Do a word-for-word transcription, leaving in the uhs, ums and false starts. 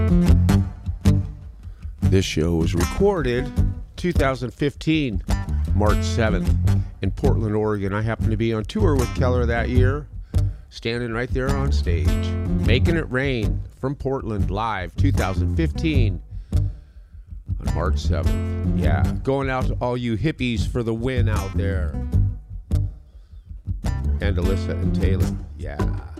This show was recorded two thousand fifteen, March seventh, in Portland, Oregon. I happened to be on tour with Keller that year, standing right there on stage. Making It Rain from Portland, live, two thousand fifteen, on March seventh. Yeah, going out to all you hippies for the win out there. And Alyssa and Taylor, yeah.